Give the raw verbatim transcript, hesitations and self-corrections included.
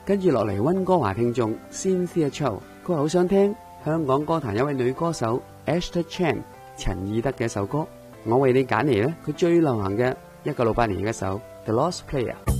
跟住落嚟，溫哥華聽眾 Cynthia Chow， 佢話好想聽香港歌壇一位女歌手 Esther Chan 陳以德嘅一首歌，我為你揀嚟呢，佢最流行嘅一九六八年嘅一首 The Lost Player。